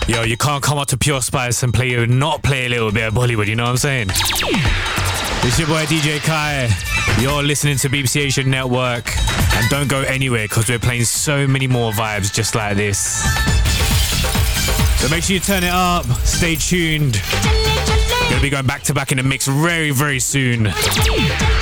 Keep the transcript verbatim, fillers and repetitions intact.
Yo, you can't come up to Pure Spice and play not play a little bit of Bollywood, you know what I'm saying? It's your boy D J Kai. You're listening to B B C Asia Network. And don't go anywhere because we're playing so many more vibes just like this. So make sure you turn it up. Stay tuned. Gonna be going back to back in the mix very, very soon.